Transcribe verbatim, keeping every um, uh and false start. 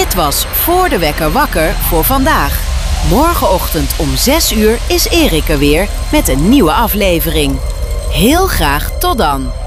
Dit was Voor de Wekker Wakker voor vandaag. Morgenochtend om zes uur is Erik er weer met een nieuwe aflevering. Heel graag tot dan!